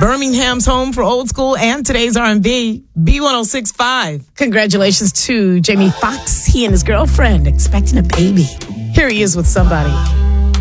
Birmingham's home for old school and today's R&B, B1065. Congratulations to Jamie Foxx. He and his girlfriend expecting a baby. Here he is with Somebody.